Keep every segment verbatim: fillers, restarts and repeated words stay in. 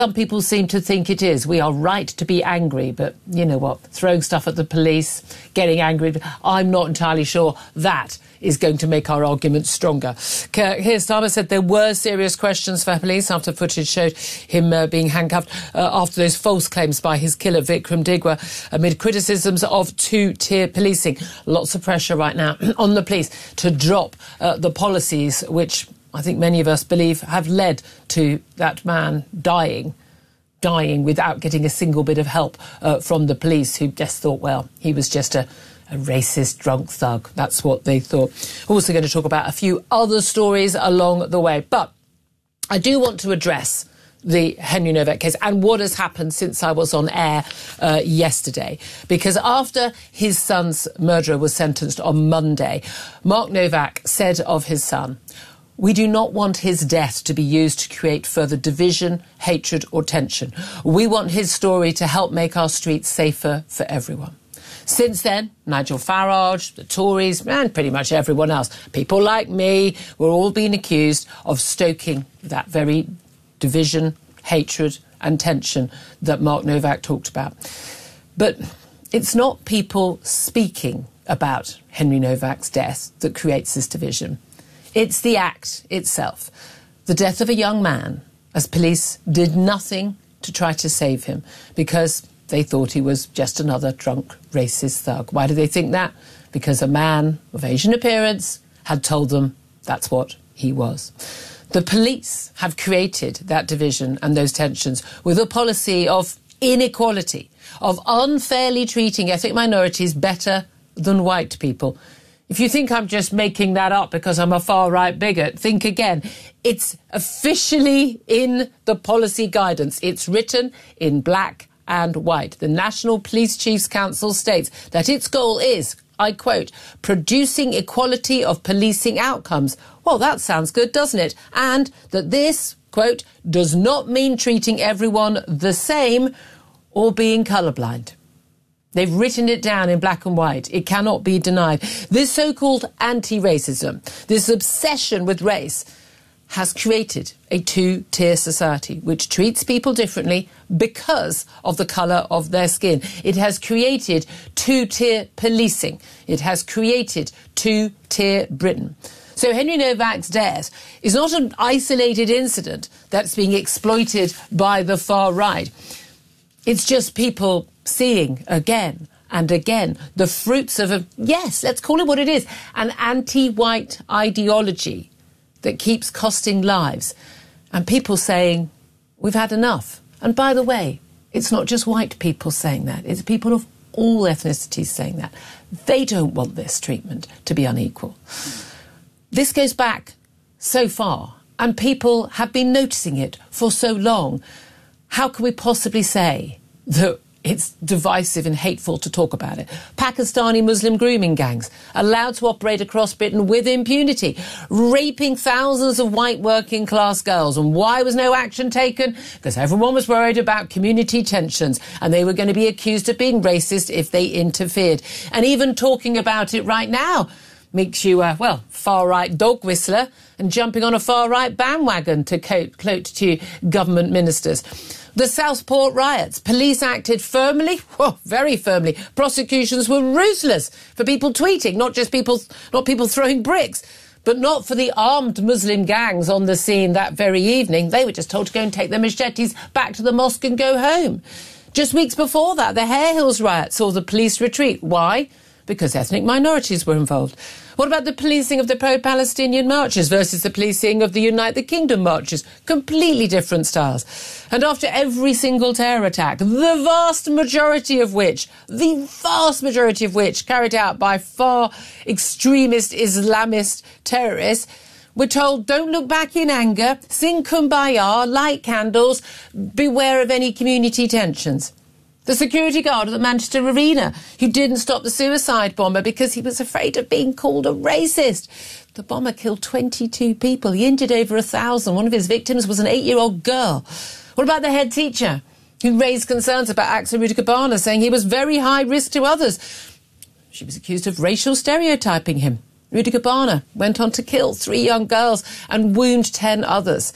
Some people seem to think it is. We are right to be angry, but you know what? Throwing stuff at the police, getting angry, I'm not entirely sure that is going to make our argument stronger. Keir Starmer said there were serious questions for police after footage showed him uh, being handcuffed uh, after those false claims by his killer, Vikram Digwa, amid criticisms of two-tier policing. Lots of pressure right now on the police to drop uh, the policies which I think many of us believe have led to that man dying, dying without getting a single bit of help uh, from the police, who just thought, well, he was just a, a racist drunk thug. That's what they thought. Also going to talk about a few other stories along the way. But I do want to address the Henry Novak case and what has happened since I was on air uh, yesterday. Because after his son's murderer was sentenced on Monday, Mark Novak said of his son, "We do not want his death to be used to create further division, hatred or tension. We want his story to help make our streets safer for everyone." Since then, Nigel Farage, the Tories and pretty much everyone else, people like me, we're all being accused of stoking that very division, hatred and tension that Mark Novak talked about. But it's not people speaking about Henry Novak's death that creates this division. It's the act itself, the death of a young man, as police did nothing to try to save him because they thought he was just another drunk, racist thug. Why do they think that? Because a man of Asian appearance had told them that's what he was. The police have created that division and those tensions with a policy of inequality, of unfairly treating ethnic minorities better than white people. If you think I'm just making that up because I'm a far-right bigot, think again. It's officially in the policy guidance. It's written in black and white. The National Police Chiefs Council states that its goal is, I quote, producing equality of policing outcomes. Well, that sounds good, doesn't it? And that this, quote, does not mean treating everyone the same or being colourblind. They've written it down in black and white. It cannot be denied. This so-called anti-racism, this obsession with race, has created a two-tier society which treats people differently because of the colour of their skin. It has created two-tier policing. It has created two-tier Britain. So Henry Novak's death is not an isolated incident that's being exploited by the far right. It's just people seeing again and again the fruits of a, yes, let's call it what it is, an anti-white ideology that keeps costing lives. And people saying, we've had enough. And by the way, it's not just white people saying that. It's people of all ethnicities saying that. They don't want this treatment to be unequal. This goes back so far, and people have been noticing it for so long. How can we possibly say that it's divisive and hateful to talk about it? Pakistani Muslim grooming gangs allowed to operate across Britain with impunity, raping thousands of white working class girls. And why was no action taken? Because everyone was worried about community tensions and they were going to be accused of being racist if they interfered. And even talking about it right now makes you, uh, well, far-right dog whistler and jumping on a far-right bandwagon to quote, quote to government ministers. The Southport riots. Police acted firmly, well, very firmly. Prosecutions were ruthless for people tweeting, not just people, not people throwing bricks, but not for the armed Muslim gangs on the scene that very evening. They were just told to go and take their machetes back to the mosque and go home. Just weeks before that, the Hare Hills riot saw the police retreat. Why? Because ethnic minorities were involved. What about the policing of the pro-Palestinian marches versus the policing of the Unite the Kingdom marches? Completely different styles. And after every single terror attack, the vast majority of which, the vast majority of which carried out by far extremist Islamist terrorists, we're told, don't look back in anger, sing Kumbaya, light candles, beware of any community tensions. The security guard at the Manchester Arena, who didn't stop the suicide bomber because he was afraid of being called a racist. The bomber killed twenty-two people. He injured over a thousand. One of his victims was an eight-year-old girl. What about the head teacher, who raised concerns about acts of Rudy Cabana, saying he was very high risk to others? She was accused of racial stereotyping him. Rudy Cabana went on to kill three young girls and wound ten others.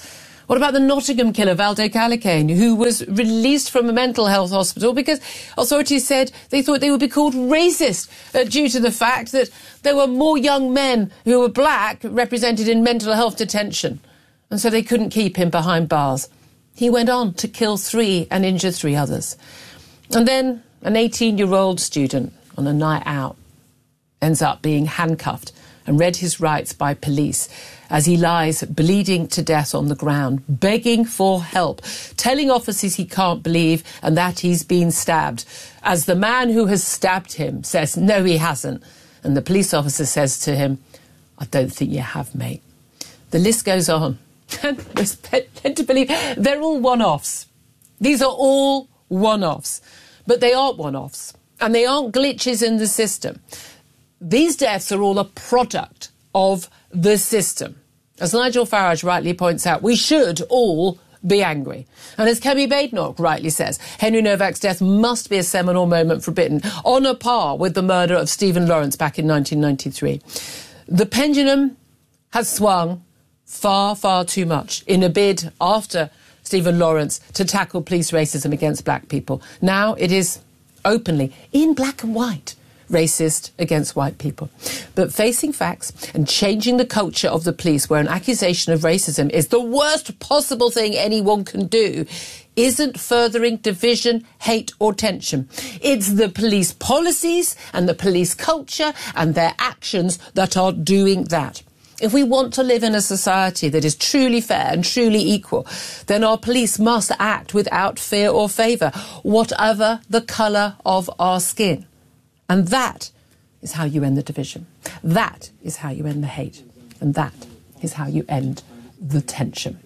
What about the Nottingham killer, Valdo Callicane, who was released from a mental health hospital because authorities said they thought they would be called racist uh, due to the fact that there were more young men who were black represented in mental health detention, and so they couldn't keep him behind bars. He went on to kill three and injure three others. And then an eighteen-year-old student on a night out ends up being handcuffed and read his rights by police as he lies bleeding to death on the ground, begging for help, telling officers he can't believe and that he's been stabbed, as the man who has stabbed him says, no, he hasn't. And the police officer says to him, I don't think you have, mate. The list goes on. And there's led to believe they're all one-offs. These are all one-offs. But they aren't one-offs. And they aren't glitches in the system. These deaths are all a product of the system. As Nigel Farage rightly points out, we should all be angry. And as Kemi Badenoch rightly says, Henry Novak's death must be a seminal moment for Britain, on a par with the murder of Stephen Lawrence back in nineteen ninety-three. The pendulum has swung far, far too much in a bid after Stephen Lawrence to tackle police racism against black people. Now it is openly, in black and white, racist against white people. But facing facts and changing the culture of the police, where an accusation of racism is the worst possible thing anyone can do, isn't furthering division, hate or tension. It's the police policies and the police culture and their actions that are doing that. If we want to live in a society that is truly fair and truly equal, then our police must act without fear or favour, whatever the colour of our skin. And that is how you end the division. That is how you end the hate. And that is how you end the tension.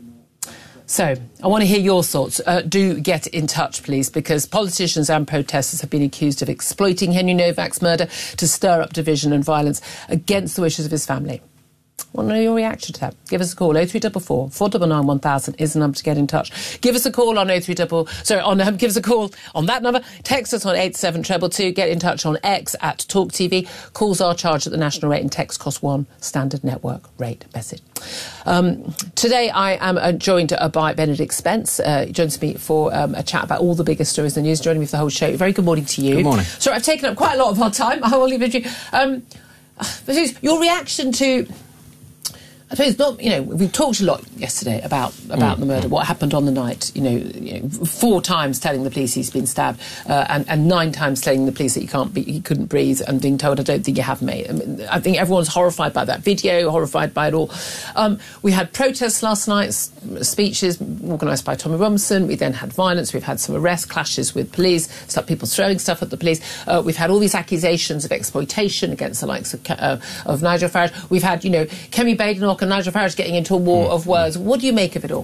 So, I want to hear your thoughts. Uh, do get in touch, please, because politicians and protesters have been accused of exploiting Henry Novak's murder to stir up division and violence against the wishes of his family. I want to know your reaction to that. Give us a call. oh three four four, four nine nine, one thousand is the number to get in touch. Give us a call on oh three four four, sorry, on, um, give us a call on that number. Text us on eight seven two two two. Get in touch on X at Talk T V. Calls are charged at the national rate and text cost one standard network rate message. Um, today I am uh, joined uh, by Benedict Spence. Uh, he joins me for um, a chat about all the biggest stories in the news. Joining me for the whole show. Very good morning to you. Good morning. Sorry, I've taken up quite a lot of our time. I will leave it to you. Um, your reaction to... I suppose not, you know, we talked a lot yesterday about about mm. the murder, what happened on the night, you know, you know four times telling the police he's been stabbed uh, and, and nine times telling the police that he can't be, he couldn't breathe and being told, I don't think you have, mate. I mean, I think everyone's horrified by that video, horrified by it all. Um, we had protests last night, speeches organised by Tommy Robinson. We then had violence. We've had some arrests, clashes with police, stuff, people throwing stuff at the police. Uh, we've had all these accusations of exploitation against the likes of, uh, of Nigel Farage. We've had, you know, Kemi Badenoch and Nigel Farage getting into a war mm. of words. What do you make of it all?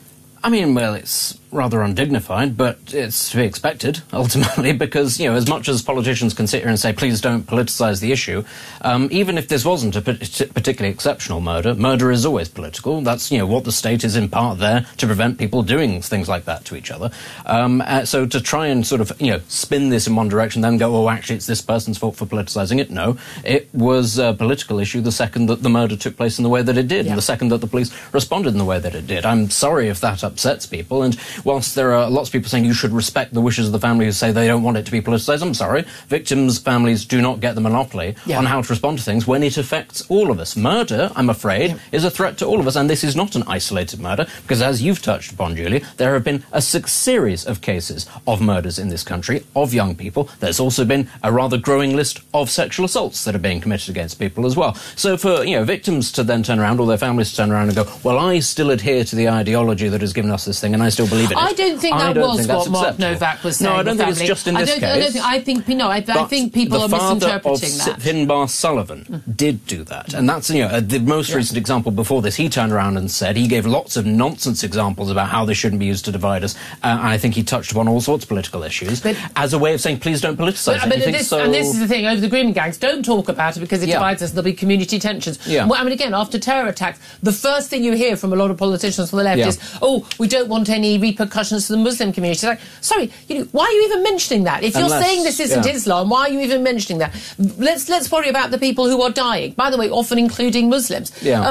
I mean, well, it's rather undignified, but it's to be expected, ultimately, because, you know, as much as politicians can sit here and say, please don't politicise the issue, um, even if this wasn't a particularly exceptional murder, murder is always political. That's, you know, what the state is in part there to prevent people doing things like that to each other. Um, uh, so to try and sort of, you know, spin this in one direction, then go, oh, actually, it's this person's fault for politicising it. No, it was a political issue the second that the murder took place in the way that it did, yeah. and the second that the police responded in the way that it did. I'm sorry if that upsets people, and whilst there are lots of people saying you should respect the wishes of the family who say they don't want it to be politicised, I'm sorry, victims' families do not get the monopoly yeah. on how to respond to things when it affects all of us. Murder, I'm afraid, yeah. is a threat to all of us, and this is not an isolated murder, because as you've touched upon, Julie, there have been a series of cases of murders in this country, of young people. There's also been a rather growing list of sexual assaults that are being committed against people as well. So for, you know, victims to then turn around, or their families to turn around and go, well, I still adhere to the ideology that has given us this thing, and I still believe in it. I don't think that was think what Mark Novak was saying. No, I don't think it's just in this I don't, case. I, don't think, I think, no, I, I think people are misinterpreting that. The father of Finbar Sullivan mm-hmm. did do that, and that's, you know, uh, the most yeah. recent example before this. He turned around and said, he gave lots of nonsense examples about how this shouldn't be used to divide us, uh, and I think he touched upon all sorts of political issues but, as a way of saying, please don't politicise but, it. But this, so? And this is the thing, over the grooming gangs, don't talk about it because it yeah. divides us, there'll be community tensions. Yeah. Well, I mean, again, after terror attacks, the first thing you hear from a lot of politicians on the left yeah. is, oh, we don't want any repercussions to the Muslim community. It's like, sorry, you know, why are you even mentioning that? If Unless, you're saying this isn't yeah. Islam, why are you even mentioning that? Let's let's worry about the people who are dying. By the way, often including Muslims. Yeah. Um,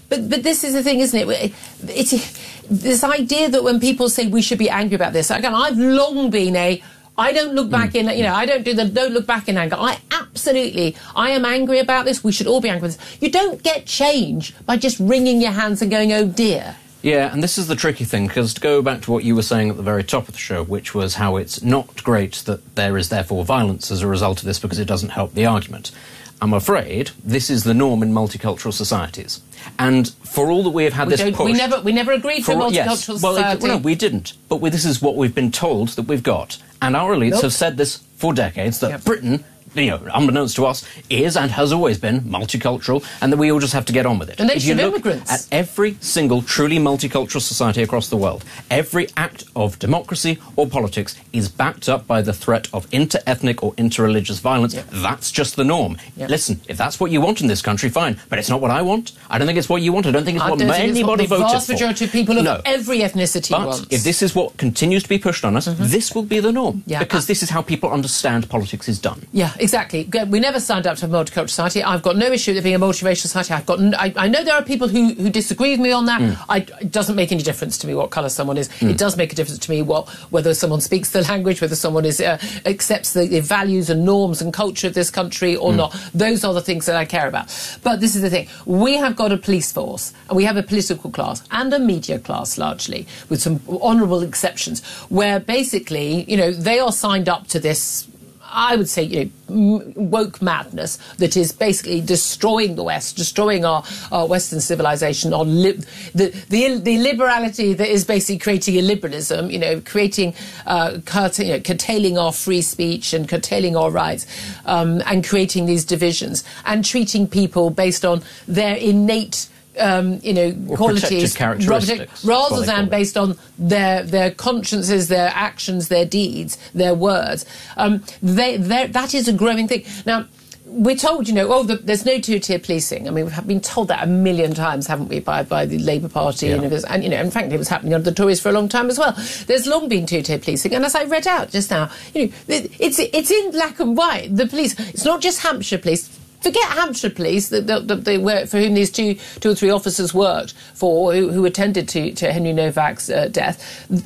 but but this is the thing, isn't it? It's, it's this idea that when people say we should be angry about this, again, I've long been a I don't look back mm. in, you know, I don't do the don't look back in anger. I absolutely, I am angry about this. We should all be angry with this. You don't get change by just wringing your hands and going, oh dear. Yeah, and this is the tricky thing, because to go back to what you were saying at the very top of the show, which was how it's not great that there is therefore violence as a result of this because it doesn't help the argument. I'm afraid this is the norm in multicultural societies. And for all that we have had we this push... We never, we never agreed for, for multicultural yes, society. Well, it, well, no, we didn't. But we, this is what we've been told that we've got. And our elites nope. have said this for decades, that yep. Britain, you know, unbeknownst to us, is and has always been multicultural, and that we all just have to get on with it. And they if you should look immigrants. at every single truly multicultural society across the world, every act of democracy or politics is backed up by the threat of inter-ethnic or inter-religious violence. Yep. That's just the norm. Yep. Listen, if that's what you want in this country, fine. But it's not what I want. I don't think it's what you want. I don't think it's I what anybody voted for. The vast majority of people of no. every ethnicity but wants. If this is what continues to be pushed on us, mm-hmm. this will be the norm. Yeah. Because this is how people understand politics is done. Yeah, exactly. We never signed up to a multicultural society. I've got no issue with it being a multiracial society. I've got. N I, I know there are people who, who disagree with me on that. Mm. I, it doesn't make any difference to me what colour someone is. Mm. It does make a difference to me what whether someone speaks the language, whether someone is uh, accepts the, the values and norms and culture of this country or mm. not. Those are the things that I care about. But this is the thing. We have got a police force and we have a political class and a media class largely, with some honourable exceptions, where basically, you know, they are signed up to this, I would say, you know, woke madness that is basically destroying the West, destroying our, our Western civilization, our li the, the the liberality that is basically creating illiberalism, you know, creating, uh, curt you know, curtailing our free speech and curtailing our rights, um, and creating these divisions and treating people based on their innate Um, you know, or qualities, characteristics, rather than based on their their consciences, their actions, their deeds, their words. Um, they, that is a growing thing. Now, we're told, you know, oh, the, there's no two-tier policing. I mean, we've been told that a million times, haven't we, by, by the Labour Party? Yeah. And, it was, and, you know, and frankly, it was happening under the Tories for a long time as well. There's long been two-tier policing. And as I read out just now, you know, it's, it's in black and white. The police, it's not just Hampshire Police. Forget Hampshire Police, the, the, the, they were, for whom these two, two or three officers worked for, who, who attended to, to Henry Novak's uh, death.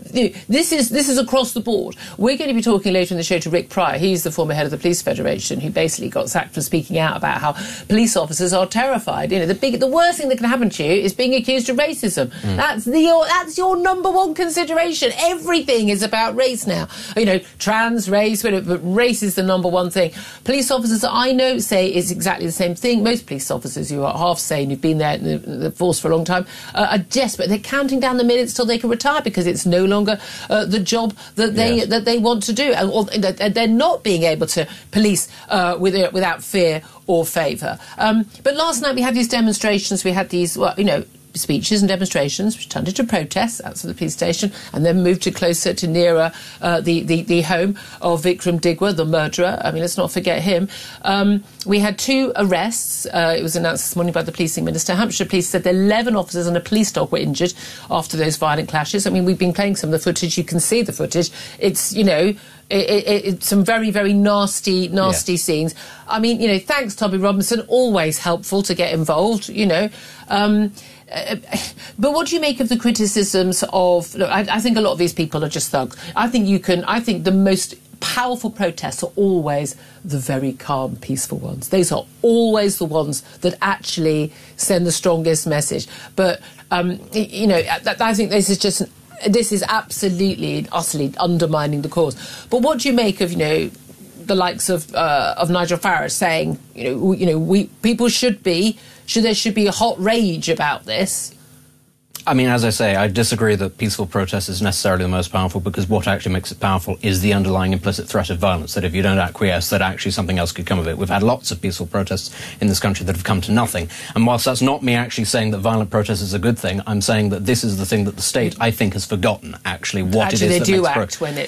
This is this is across the board. We're going to be talking later in the show to Rick Pryor. He's the former head of the Police Federation, who basically got sacked for speaking out about how police officers are terrified. You know, the big, the worst thing that can happen to you is being accused of racism. Mm. That's the your, that's your number one consideration. Everything is about race now. You know, trans, race, but race is the number one thing. Police officers, I know, say is exactly the same thing. Most police officers who are half sane, who've been there in the, the force for a long time, uh, are desperate. They're counting down the minutes till they can retire because it's no longer uh, the job that they yes. that they want to do, and or, they're not being able to police uh, with, uh, without fear or favour. Um, but last night we had these demonstrations. We had these, well, you know, speeches and demonstrations, which turned into protests outside the police station, and then moved to closer to nearer uh, the, the, the home of Vikram Digwa, the murderer. I mean, let's not forget him. Um, we had two arrests. Uh, it was announced this morning by the policing minister. Hampshire Police said that eleven officers and a police dog were injured after those violent clashes. I mean, we've been playing some of the footage. You can see the footage. It's, you know, It, it, it's some very, very nasty, nasty yeah. scenes. I mean, you know, thanks, Tommy Robinson, always helpful to get involved, you know. Um, uh, but what do you make of the criticisms of... Look, I, I think a lot of these people are just thugs. I think you can... I think the most powerful protests are always the very calm, peaceful ones. Those are always the ones that actually send the strongest message. But, um, you know, I, I think this is just... An, This is absolutely and utterly undermining the cause. But what do you make of, you know, the likes of uh, of Nigel Farage saying, you know, you know, we people should be, should there should be a hot rage about this? I mean, as I say, I disagree that peaceful protest is necessarily the most powerful, because what actually makes it powerful is the underlying implicit threat of violence, that if you don't acquiesce, that actually something else could come of it. We've had lots of peaceful protests in this country that have come to nothing. And whilst that's not me actually saying that violent protest is a good thing, I'm saying that this is the thing that the state, I think, has forgotten, actually, what actually, it is they that do makes act protest. when it's...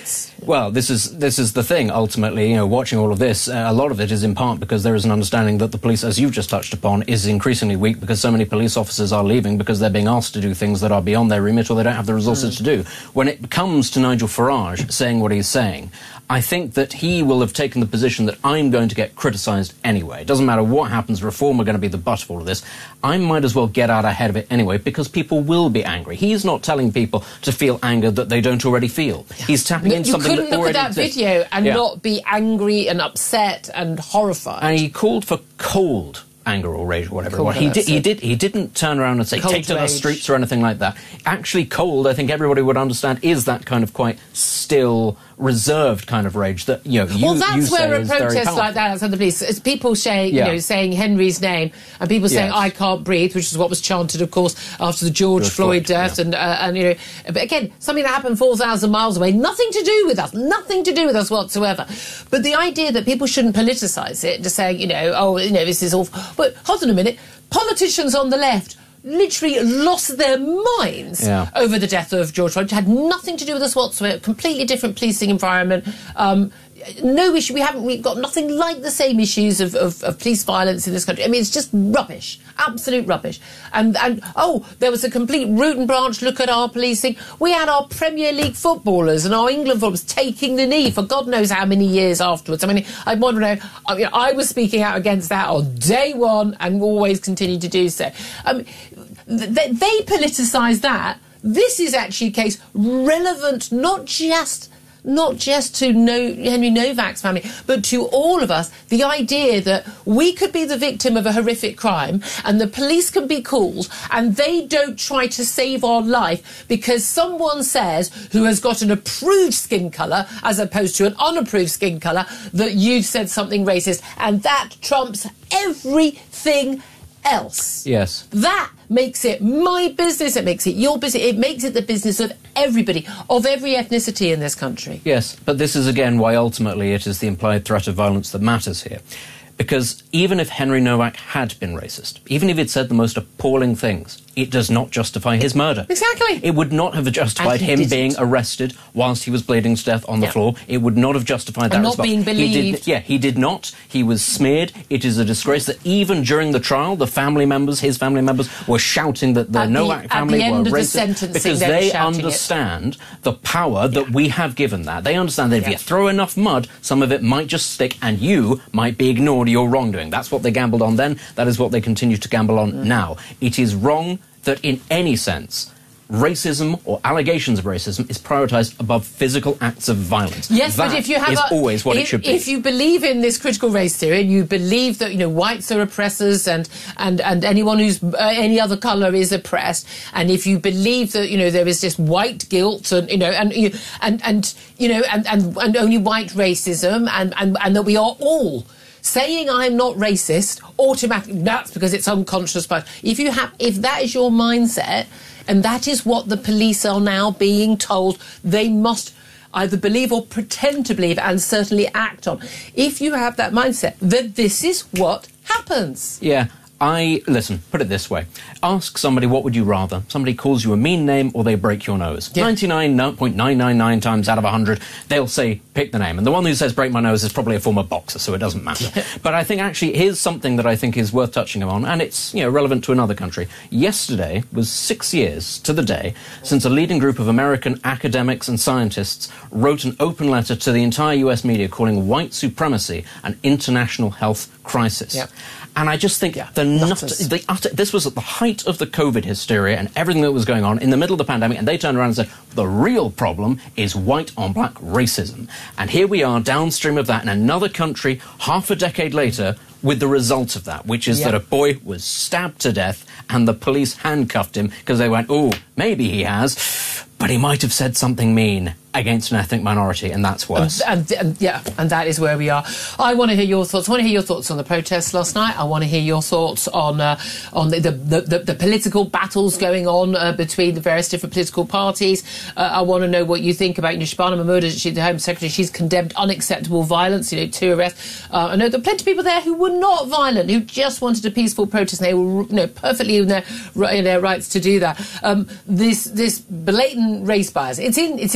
Well, this is this is the thing. Ultimately, you know, watching all of this, uh, a lot of it is in part because there is an understanding that the police, as you've just touched upon, is increasingly weak because so many police officers are leaving because they're being asked to do things that are beyond their remit or they don't have the resources mm. to do. When it comes to Nigel Farage saying what he's saying, I think that he will have taken the position that I'm going to get criticised anyway. It doesn't matter what happens, Reform are going to be the butt of all of this. I might as well get out ahead of it anyway because people will be angry. He's not telling people to feel anger that they don't already feel. Yeah. He's tapping in you something that already exists. You couldn't look at that video and yeah. not be angry and upset and horrified. And he called for cold anger or rage or whatever it was. He did, he did. He didn't turn around and say cold take to the rage. streets or anything like that. Actually, cold, I think everybody would understand, is that kind of quite still, reserved kind of rage that you know. You, well, that's you where say a is very protest powerful. like that outside the police, it's people saying, yeah. you know, saying Henry's name, and people saying yes. "I can't breathe," which is what was chanted, of course, after the George, George Floyd, Floyd death, yeah. and uh, and you know, but again, something that happened four thousand miles away, nothing to do with us, nothing to do with us whatsoever. But the idea that people shouldn't politicise it, just saying, you know, oh, you know, this is awful. But hold on a minute, politicians on the left literally lost their minds yeah. over the death of George Floyd. It had nothing to do with us whatsoever. Completely different policing environment. Um, no issue. We haven't. We've got nothing like the same issues of, of, of police violence in this country. I mean, it's just rubbish, absolute rubbish. And and oh, there was a complete root and branch look at our policing. We had our Premier League footballers and our England footballers taking the knee for God knows how many years afterwards. I mean, I want to know. I mean, I was speaking out against that on day one and always continue to do so. Um, they, they politicise that. This is actually a case relevant not just. Not just to no, Henry Novak's family, but to all of us, the idea that we could be the victim of a horrific crime and the police can be called and they don't try to save our life because someone says, who has got an approved skin colour as opposed to an unapproved skin colour, that you've said something racist, and that trumps everything else. Yes. That makes it my business, it makes it your business, it makes it the business of everybody, of every ethnicity in this country. Yes, but this is again why ultimately it is the implied threat of violence that matters here. Because even if Henry Novak had been racist, even if he'd said the most appalling things, it does not justify his murder. Exactly. It would not have justified him didn't. being arrested whilst he was bleeding to death on the yeah. floor. It would not have justified that and not response. being believed. He did, yeah, he did not. He was smeared. It is a disgrace that even during the trial, the family members, his family members, were shouting that the at Novak the, family at the were end of racist the because they, they understand understand the power that yeah. we have given that. They understand that if yeah. you throw enough mud, some of it might just stick and you might be ignored your wrongdoing. That's what they gambled on then. That is what they continue to gamble on mm. now. It is wrong that in any sense racism or allegations of racism is prioritised above physical acts of violence. Yes, that but if you have is a, always what if, it should be. If you believe in this critical race theory and you believe that, you know, whites are oppressors and and and anyone who's uh, any other colour is oppressed, and if you believe that, you know, there is just white guilt and, you know, and you and and you know and and, and only white racism and, and and that we are all saying I'm not racist, automatically, that's because it's unconscious. But if you have, if that is your mindset, and that is what the police are now being told they must either believe or pretend to believe and certainly act on. If you have that mindset, then this is what happens. Yeah. I, listen, put it this way. Ask somebody what would you rather. Somebody calls you a mean name or they break your nose. Yeah. ninety-nine point nine nine nine times out of one hundred, they'll say, pick the name. And the one who says break my nose is probably a former boxer, so it doesn't matter. Yeah. But I think actually here's something that I think is worth touching on, and it's, you know, relevant to another country. Yesterday was six years to the day since a leading group of American academics and scientists wrote an open letter to the entire U S media calling white supremacy an international health crisis. Yeah. And I just think yeah, the, nut, the utter, this was at the height of the COVID hysteria and everything that was going on in the middle of the pandemic, and they turned around and said, the real problem is white-on-black racism. And here we are downstream of that in another country half a decade later with the result of that, which is yeah. that a boy was stabbed to death and the police handcuffed him because they went, oh, maybe he has, but he might have said something mean against an ethnic minority, and that's worse. And, and, and yeah, and that is where we are. I want to hear your thoughts. I want to hear your thoughts on the protests last night. I want to hear your thoughts on uh, on the the, the the political battles going on uh, between the various different political parties. Uh, I want to know what you think about, you know, Shabana Mahmood, she's the Home Secretary. She's condemned unacceptable violence. You know, two arrests. Uh, I know there are plenty of people there who were not violent, who just wanted a peaceful protest. And they were, you know, perfectly in their in their rights to do that. Um, this this blatant race bias. It's in it's in black and white.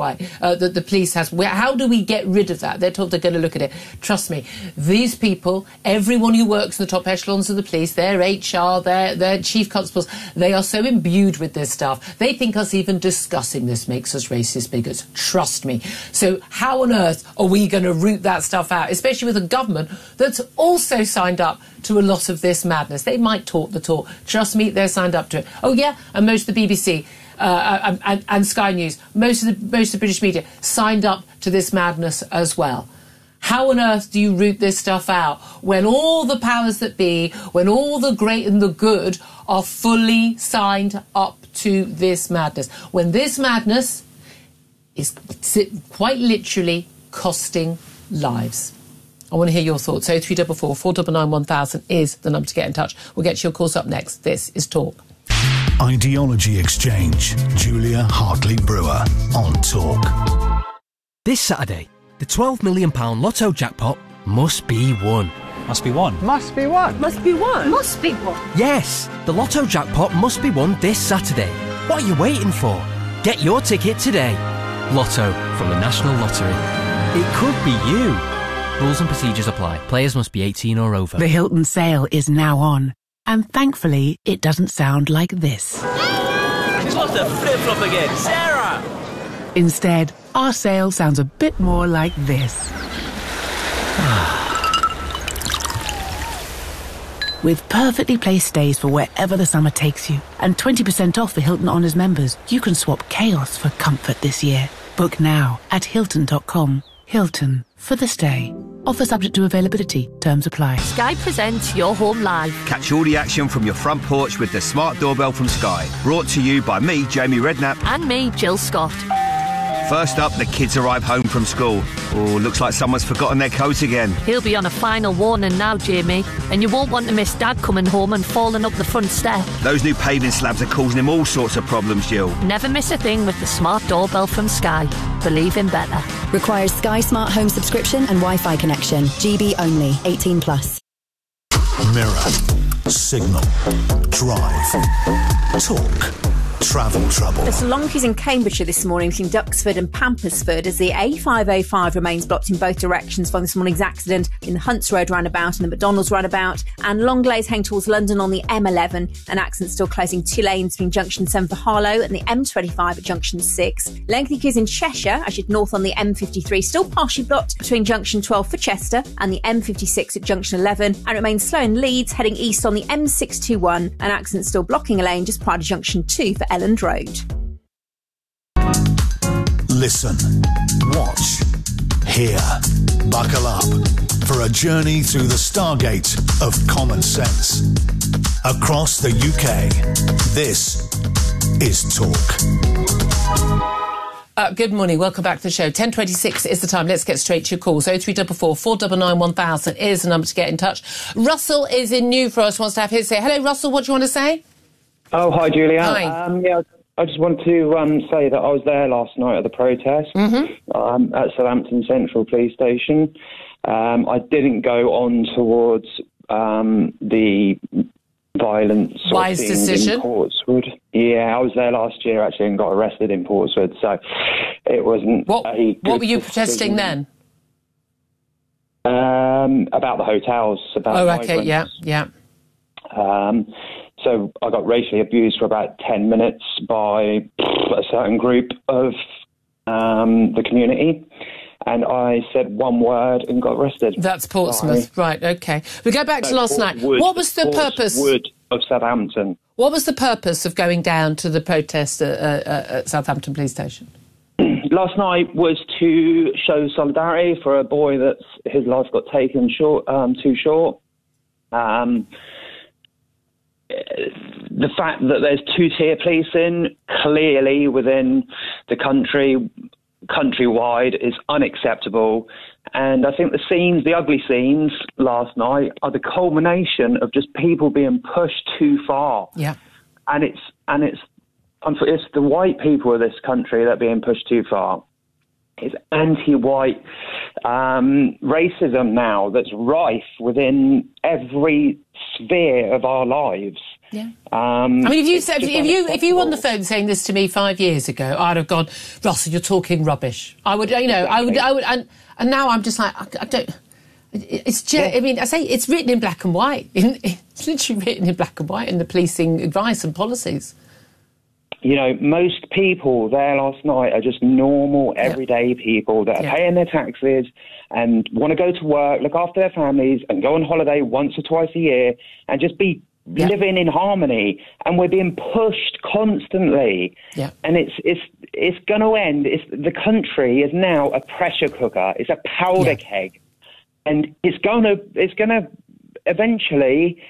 why, uh, that the police has. How do we get rid of that? They're told they're going to look at it. Trust me, these people, everyone who works in the top echelons of the police, their H R, their, their chief constables, they are so imbued with this stuff. They think us even discussing this makes us racist bigots. Trust me. So how on earth are we going to root that stuff out, especially with a government that's also signed up to a lot of this madness? They might talk the talk. Trust me, they're signed up to it. Oh, yeah, and most of the B B C uh, and, and Sky News, most of the most of the British media signed up to this madness as well. How on earth do you root this stuff out when all the powers that be, when all the great and the good are fully signed up to this madness? When this madness is quite literally costing lives. I want to hear your thoughts. So three four four, four nine nine, one thousand is the number to get in touch. We'll get to your calls up next. This is Talk. Ideology Exchange. Julia Hartley-Brewer on Talk. This Saturday, the twelve million pounds Lotto jackpot must be won. Must be won. Must be won. Must be won. Must be won. Yes, the Lotto jackpot must be won this Saturday. What are you waiting for? Get your ticket today. Lotto from the National Lottery. It could be you. Rules and procedures apply. Players must be eighteen or over. The Hilton sale is now on. And thankfully, it doesn't sound like this. She's lost her flip-flop again. Sarah! Instead, our sale sounds a bit more like this. With perfectly placed stays for wherever the summer takes you, and twenty percent off for Hilton Honors members, you can swap chaos for comfort this year. Book now at hilton dot com. Hilton, for the stay. Offer subject to availability. Terms apply. Sky presents Your Home Live. Catch all the action from your front porch with the smart doorbell from Sky. Brought to you by me, Jamie Redknapp. And me, Jill Scott. First up, the kids arrive home from school. Oh, looks like someone's forgotten their coat again. He'll be on a final warning now, Jamie. And you won't want to miss Dad coming home and falling up the front step. Those new paving slabs are causing him all sorts of problems, Jill. Never miss a thing with the smart doorbell from Sky. Believe in better. Requires Sky Smart Home subscription and Wi-Fi connection. G B only. eighteen plus. Mirror. Signal. Drive. Talk. Travel trouble. There's long queues in Cambridgeshire this morning between Duxford and Pampersford as the A five oh five remains blocked in both directions following this morning's accident in the Hunts Road roundabout and the McDonald's roundabout, and long delays heading towards London on the M eleven. An accident still closing two lanes between junction seven for Harlow and the M twenty-five at junction six. Lengthy queues in Cheshire as you'd north on the M fifty-three, still partially blocked between junction twelve for Chester and the M fifty-six at junction eleven, and remains slow in Leeds heading east on the M six twenty-one. An accident still blocking a lane just prior to junction two for Elland Road. Listen, watch, hear, buckle up for a journey through the stargate of common sense. Across the U K, this is Talk. Uh, good morning. Welcome back to the show. ten twenty-six is the time. Let's get straight to your calls. oh three four four, four nine nine, one thousand is the number to get in touch. Russell is in New for us, wants to have his say. Hello, Russell. What do you want to say? Oh, hi, Julia. Hi. Um, yeah, I just want to um, say that I was there last night at the protest mm-hmm. um, at Southampton Central Police Station. Um, I didn't go on towards um, the violence Wise decision. in Portswood. Yeah, I was there last year actually and got arrested in Portswood, so it wasn't. What, a what were you decision. protesting then? Um, about the hotels. About oh, okay, migrants. yeah, yeah. Um, so I got racially abused for about ten minutes by a certain group of um, the community, and I said one word and got arrested. That's Portsmouth, by, right, okay. We go back no, to last Portswood, night. What was the purpose? Portswood of Southampton. What was the purpose of going down to the protest at, uh, at Southampton Police Station? Last night was to show solidarity for a boy that's his life got taken short, um, too short. Um, the fact that there's two-tier policing clearly within the country, countrywide, is unacceptable. And I think the scenes, the ugly scenes last night, are the culmination of just people being pushed too far. Yeah, and it's and it's it's the white people of this country that are being pushed too far. It's anti-white um, racism now that's rife within every sphere of our lives. Yeah. Um, I mean, if you said, just if you if you were on the unacceptable. phone saying this to me five years ago, I'd have gone, Russell, you're talking rubbish. I would, you know, I would, I would, and, and now I'm just like, I, I don't. It's just, Yeah. I mean, I say it's written in black and white. In, it's literally written in black and white in the policing advice and policies. You know, most people there last night are just normal, everyday people that are Yeah. paying their taxes and want to go to work, look after their families, and go on holiday once or twice a year and just be Yeah. living in harmony. And we're being pushed constantly. Yeah. And it's it's it's going to end. It's, the country is now a pressure cooker. It's a powder Yeah. keg. And it's going to, it's going to eventually,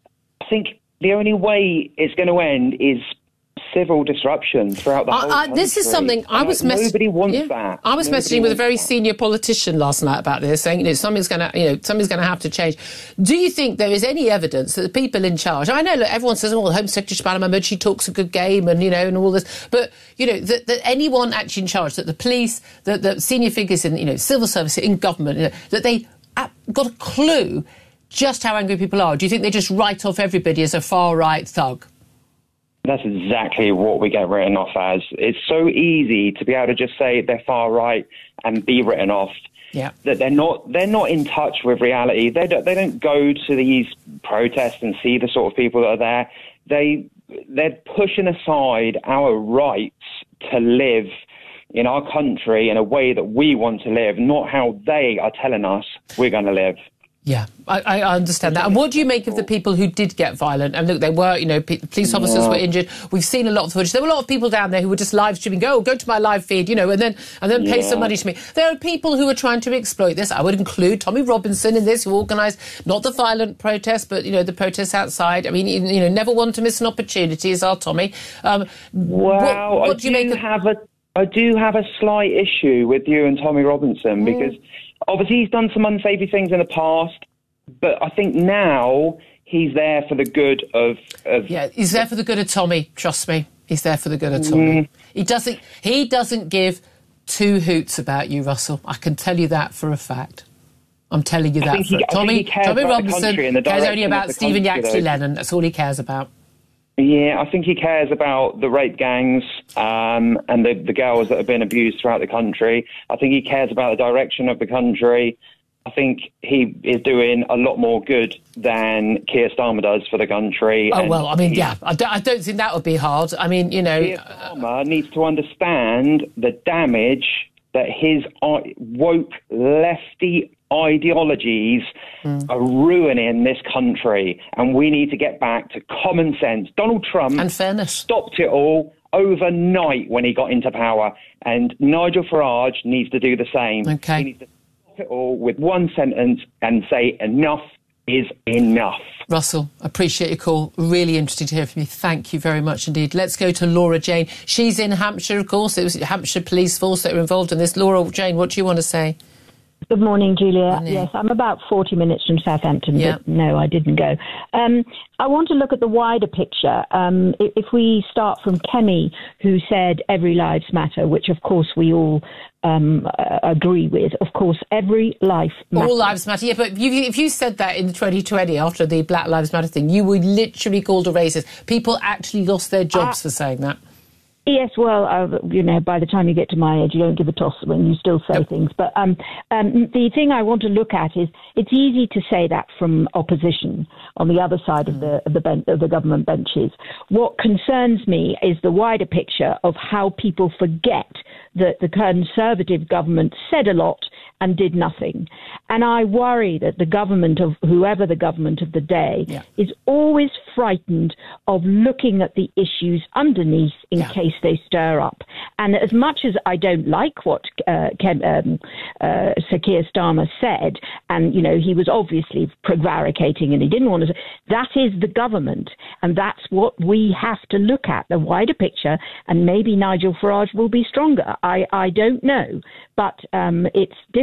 I think the only way it's going to end is civil disruption throughout the I- whole I- country. this is something I And was mess- Nobody wants yeah. that. I was Nobody messaging with a wants very that. senior politician last night about this, saying, you know, something's going to, you know, something's going to have to change. Do you think there is any evidence that the people in charge? I know, look, everyone says, "Oh, Home Secretary Shabana Mahmood, she talks a good game," and you know, and all this, but you know, that, that anyone actually in charge, that the police, that the senior figures in, you know, civil service, in government, you know, that they uh, got a clue just how angry people are? Do you think they just write off everybody as a far right thug? That's exactly what we get written off as. It's so easy to be able to just say they're far right and be written off. Yeah. That they're not they're not in touch with reality. They don't they don't go to these protests and see the sort of people that are there. They they're pushing aside our rights to live in our country in a way that we want to live, not how they are telling us we're going to live. Yeah, I, I understand that. And what do you make of the people who did get violent? And look, they were, you know, pe- police officers Yeah. were injured. We've seen a lot of footage. There were a lot of people down there who were just live streaming, go, go to my live feed, you know, and then and then pay Yeah. some money to me. There are people who are trying to exploit this. I would include Tommy Robinson in this, who organised not the violent protests, but, you know, the protests outside. I mean, you you know, never want to miss an opportunity, is our Tommy. Um, Well, what, what I do you make of... have a I do have a slight issue with you and Tommy Robinson because obviously he's done some unsavoury things in the past, but I think now he's there for the good of, of Yeah, he's there for the good of Tommy. Trust me, he's there for the good of Tommy. Mm. He doesn't. He doesn't give two hoots about you, Russell. I can tell you that for a fact. I'm telling you I that. think he- For, I think Tommy he cares Tommy about the Robinson country and the cares only direction of about the Stephen country, Yaxley though. Lennon. That's all he cares about. Yeah, I think he cares about the rape gangs um, and the, the girls that have been abused throughout the country. I think he cares about the direction of the country. I think he is doing a lot more good than Keir Starmer does for the country. Oh, And well, I mean, he- yeah, I don't, I don't think that would be hard. I mean, you know... Keir Starmer needs to understand the damage that his i- woke lefty ideologies Mm. are ruining this country, and we need to get back to common sense. Donald Trump and fairness stopped it all overnight when he got into power, and Nigel Farage needs to do the same. Okay. He needs to stop it all with one sentence and say enough is enough. Russell, appreciate your call. Really interesting to hear from you. Thank you very much indeed. Let's go to Laura Jane. She's in Hampshire, of course. It was Hampshire Police Force that were involved in this. Laura Jane, what do you want to say? Good morning, Julia. Morning. Yes, I'm about forty minutes from Southampton, Yeah. but no, I didn't go. Um, I want to look at the wider picture. Um, if, if we start from Kemi, who said every lives matter, which of course we all um, uh, agree with. Of course, every life matters. All lives matter. Yeah, but you, if you said that in twenty twenty after the Black Lives Matter thing, you were literally called a racist. People actually lost their jobs Uh, for saying that. Yes, well, uh, you know, by the time you get to my age, you don't give a toss when you still say things. But um, um, the thing I want to look at is it's easy to say that from opposition on the other side of the of the, ben- of the government benches. What concerns me is the wider picture of how people forget that the Conservative government said a lot and did nothing. And I worry that the government of whoever the government of the day Yeah. is always frightened of looking at the issues underneath in Yeah. case they stir up. And as much as I don't like what uh, Kem, um, uh, Sir Keir Starmer said, and, you know, he was obviously prevaricating and he didn't want to, that is the government. And that's what we have to look at, the wider picture. And maybe Nigel Farage will be stronger. I, I don't know. But um, it's difficult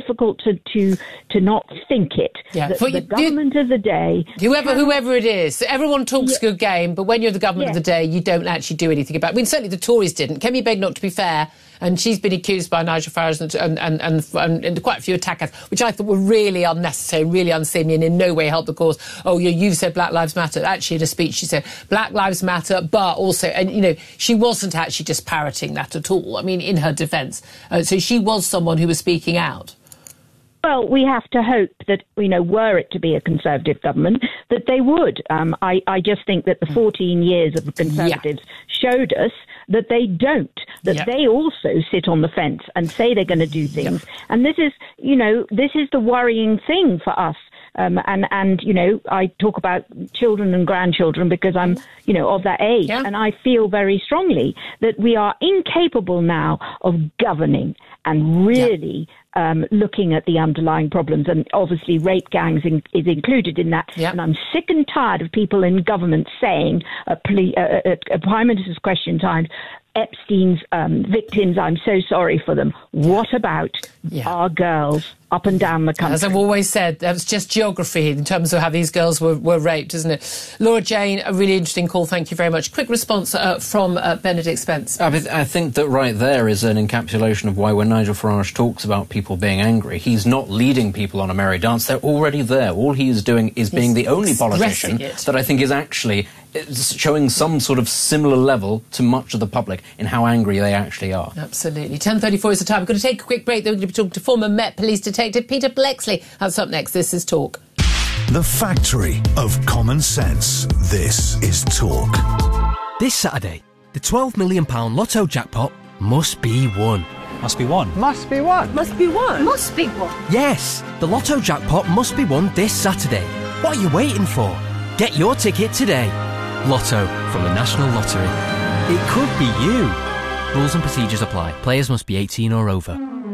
difficult to to, to not think it. Yeah. The, For the you- government of the day... Whoever, can- whoever it is, everyone talks a good game, but when you're the government Yeah. of the day, you don't actually do anything about it. I mean, certainly the Tories didn't. Kemi Badenoch, to be fair, and she's been accused by Nigel Farage and, and, and, and, and quite a few attackers, which I thought were really unnecessary, really unseemly, and in no way helped the cause. Oh, you, you said Black Lives Matter. Actually, in a speech, she said Black Lives Matter, but also, and, you know, she wasn't actually just parroting that at all. I mean, in her defence. Uh, so she was someone who was speaking out. Well, we have to hope that, you know, were it to be a Conservative government, that they would. Um, I, I just think that the fourteen years of the Conservatives yeah. showed us that they don't, that yeah. they also sit on the fence and say they're going to do things. Yeah. And this is, you know, this is the worrying thing for us. Um, and, and, you know, I talk about children and grandchildren because I'm, you know, of that age. Yeah. And I feel very strongly that we are incapable now of governing and really yeah. um, looking at the underlying problems. And obviously rape gangs in, is included in that. Yeah. And I'm sick and tired of people in government saying, uh, poli- uh, at, at Prime Minister's Question Time, Epstein's um, victims, I'm so sorry for them. What about yeah. our girls up and down the country? As I've always said, that was just geography in terms of how these girls were, were raped, isn't it? Laura Jane, a really interesting call. Thank you very much. Quick response uh, from uh, Benedict Spence. I, th- I think that right there is an encapsulation of why when Nigel Farage talks about people being angry, he's not leading people on a merry dance. They're already there. All he is doing is being he's the only politician it. that I think is actually showing some sort of similar level to much of the public in how angry they actually are. Absolutely. ten thirty-four is the time. We're going to take a quick break. Then we're going to be talking to former Met Police Detective Peter Bleksley. That's up next. This is Talk. The factory of common sense. This is Talk. This Saturday, the twelve million pounds Lotto jackpot must be won. Must be won. Must be won. Must be won. Must be won. Yes, the Lotto jackpot must be won this Saturday. What are you waiting for? Get your ticket today. Lotto from the National Lottery. It could be you. Rules and procedures apply. Players must be eighteen or over.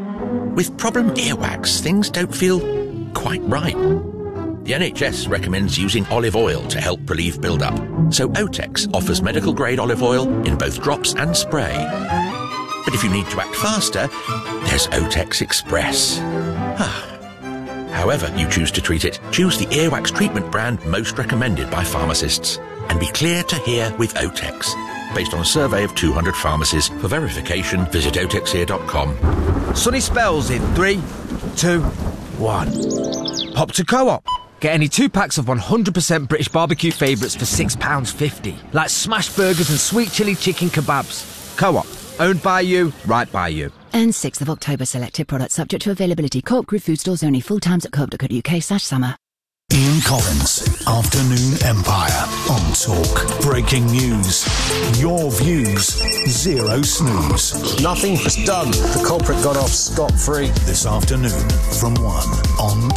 With problem earwax, things don't feel quite right. The N H S recommends using olive oil to help relieve build-up. So Otex offers medical-grade olive oil in both drops and spray. But if you need to act faster, there's Otex Express. However you choose to treat it, choose the earwax treatment brand most recommended by pharmacists. And be clear to hear with Otex. Based on a survey of two hundred pharmacies. For verification, visit otex ear dot com. Sunny spells in three, two, one. Pop to Co-op. Get any two packs of one hundred percent British barbecue favourites for six pounds fifty. Like smash burgers and sweet chilli chicken kebabs. Co-op. Owned by you, right by you. And sixth of October selected products subject to availability. Co-op Group food stores only. Full times at co op dot co dot uk slash summer. Ian Collins, Afternoon Empire on Talk. Breaking news. Your views. Zero snooze. Nothing was done. The culprit got off scot-free. This afternoon from one on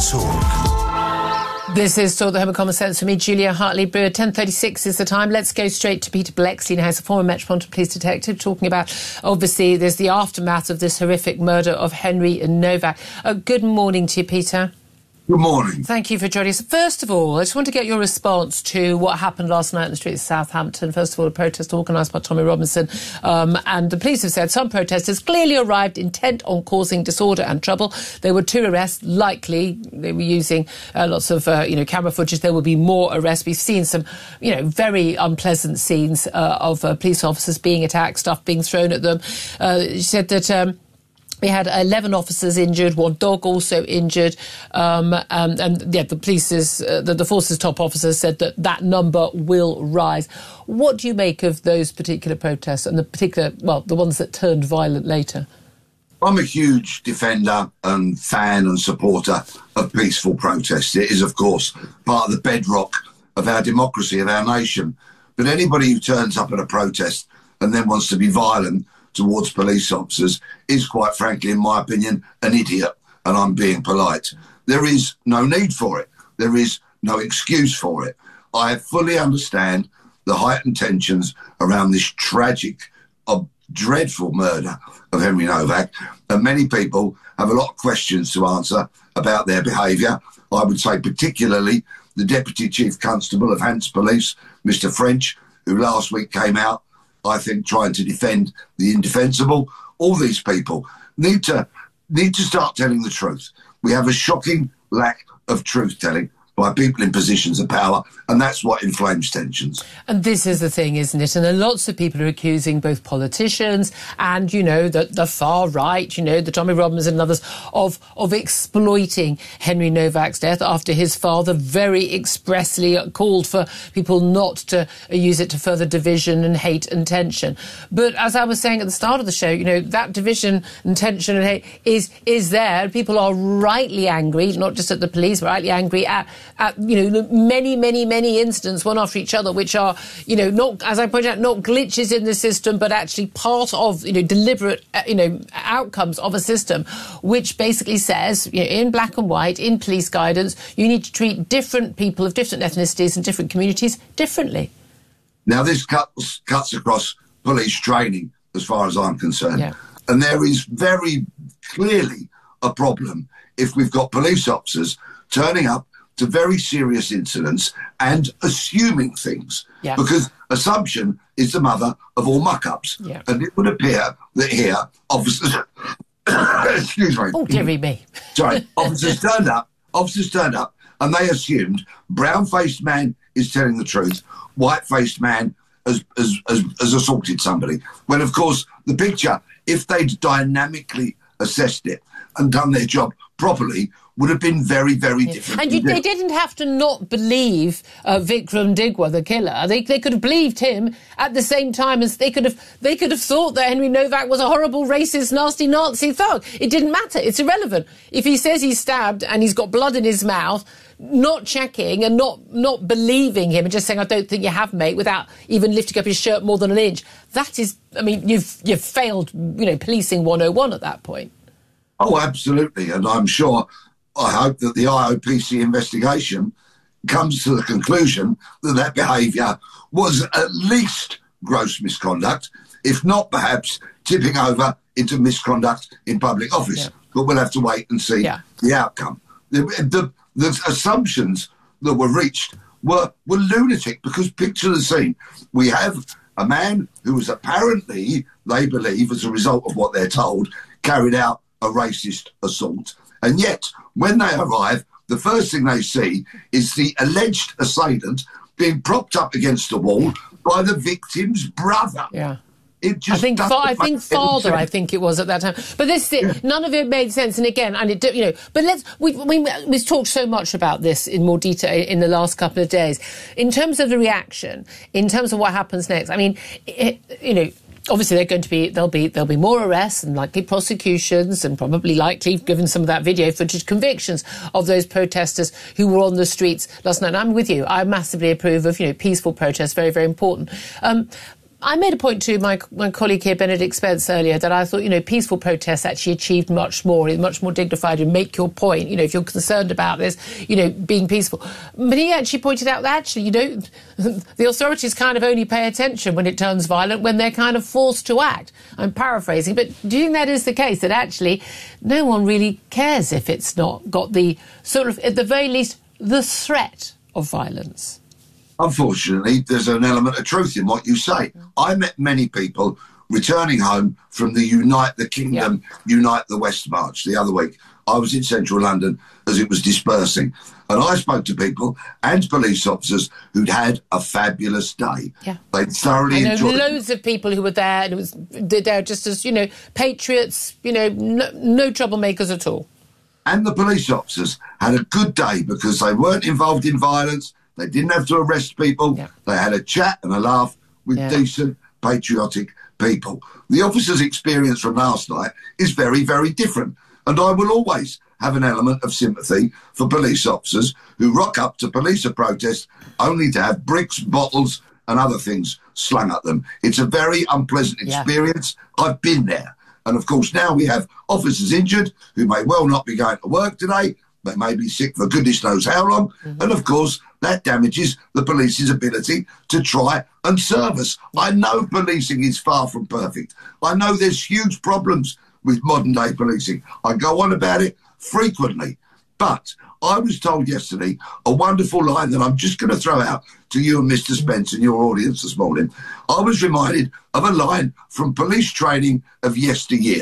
Talk. This is Talk, the Home of Common Sense for me, Julia Hartley-Brewer. ten thirty-six is the time. Let's go straight to Peter Bleksley, now he's a former Metropolitan Police Detective, talking about, obviously, there's the aftermath of this horrific murder of Henry Novak. Uh, good morning to you, Peter. Good morning. Thank you for joining us. First of all, I just want to get your response to what happened last night in the streets of Southampton. First of all, a protest organised by Tommy Robinson. Um, and the police have said some protesters clearly arrived intent on causing disorder and trouble. There were two arrests. Likely, they were using uh, lots of, uh, you know, camera footage. There will be more arrests. We've seen some, you know, very unpleasant scenes uh, of uh, police officers being attacked, stuff being thrown at them. Uh, she said that... Um, We had eleven officers injured, one dog also injured, um, um, and yeah, the police's, uh, the, the force's top officer said that that number will rise. What do you make of those particular protests and the particular, well, the ones that turned violent later? I'm a huge defender and fan and supporter of peaceful protests. It is, of course, part of the bedrock of our democracy, of our nation. But anybody who turns up at a protest and then wants to be violent towards police officers is, quite frankly, in my opinion, an idiot, and I'm being polite. There is no need for it. There is no excuse for it. I fully understand the heightened tensions around this tragic, uh, dreadful murder of Henry Novak, and many people have a lot of questions to answer about their behaviour. I would say particularly the Deputy Chief Constable of Hants Police, Mister French, who last week came out, I think, trying to defend the indefensible. All these people need to need to start telling the truth. We have a shocking lack of truth-telling by people in positions of power, and that's what inflames tensions. And this is the thing, isn't it? And there are lots of people who are accusing both politicians and, you know, the, the far right, you know, the Tommy Robinson and others, of, of exploiting Henry Novak's death after his father very expressly called for people not to use it to further division and hate and tension. But as I was saying at the start of the show, you know, that division and tension and hate is, is there. People are rightly angry, not just at the police, but rightly angry at at, you know, many, many, many incidents, one after each other, which are, you know, not, as I pointed out, not glitches in the system, but actually part of, you know, deliberate, uh, you know, outcomes of a system, which basically says, you know, in black and white, in police guidance, you need to treat different people of different ethnicities and different communities differently. Now, this cuts, cuts across police training, as far as I'm concerned. Yeah. And there is very clearly a problem if we've got police officers turning up to very serious incidents and assuming things. Yeah. Because assumption is the mother of all muck-ups. Yeah. And it would appear that here, officers... excuse me. Oh, dearie me. Sorry. Officers turned up, officers turned up, and they assumed brown-faced man is telling the truth, white-faced man has, has, has, has assaulted somebody. When, of course, the picture, if they'd dynamically assessed it and done their job properly, would have been very, very yeah. different. And you, they didn't have to not believe uh, Vikram Digwa, the killer. They they could have believed him at the same time as they could have they could have thought that Henry Novak was a horrible, racist, nasty Nazi thug. It didn't matter. It's irrelevant. If he says he's stabbed and he's got blood in his mouth, not checking and not not believing him and just saying, I don't think you have, mate, without even lifting up his shirt more than an inch, that is, I mean, you've you've failed, you know, policing one oh one at that point. Oh, absolutely. And I'm sure, I hope that the I O P C investigation comes to the conclusion that that behaviour was at least gross misconduct, if not perhaps tipping over into misconduct in public office. Yeah. But we'll have to wait and see yeah. the outcome. The, the, the assumptions that were reached were, were lunatic, because picture the scene. We have a man who was apparently, they believe, as a result of what they're told, carried out a racist assault. And yet, when they arrive, the first thing they see is the alleged assailant being propped up against a wall by the victim's brother. Yeah. It just I think, fa- I think father, I think it was at that time. But this, yeah. none of it made sense. And again, and it, you know, but let's, we, we, we've talked so much about this in more detail in the last couple of days. In terms of the reaction, in terms of what happens next, I mean, it, you know, obviously, they're going to be there'll be there'll be more arrests and likely prosecutions and probably likely, given some of that video footage, convictions of those protesters who were on the streets last night. And I'm with you. I massively approve of, you know, peaceful protests. Very, very important. Um, I made a point to my, my colleague here, Benedict Spence, earlier, that I thought, you know, peaceful protests actually achieved much more, much more dignified, and make your point, you know, if you're concerned about this, you know, being peaceful. But he actually pointed out that actually, you know, the authorities kind of only pay attention when it turns violent, when they're kind of forced to act. I'm paraphrasing, but do you think that is the case, that actually no one really cares if it's not got the sort of, at the very least, the threat of violence? Unfortunately, there's an element of truth in what you say. I met many people returning home from the Unite the Kingdom, yeah. Unite the West March the other week. I was in central London as it was dispersing. And I spoke to people and police officers who'd had a fabulous day. Yeah. They thoroughly I know enjoyed loads it. of people who were there, and it was they're just as, you know, patriots, you know, no, no troublemakers at all. And the police officers had a good day because they weren't involved in violence. They didn't have to arrest people. Yeah. They had a chat and a laugh with yeah. decent, patriotic people. The officers' experience from last night is very, very different. And I will always have an element of sympathy for police officers who rock up to police a protest only to have bricks, bottles and other things slung at them. It's a very unpleasant experience. Yeah. I've been there. And, of course, now we have officers injured who may well not be going to work today. They may be sick for goodness knows how long. Mm-hmm. And, of course, that damages the police's ability to try and serve us. I know policing is far from perfect. I know there's huge problems with modern-day policing. I go on about it frequently. But I was told yesterday a wonderful line that I'm just going to throw out to you and Mister Spence and your audience this morning. I was reminded of a line from police training of yesteryear,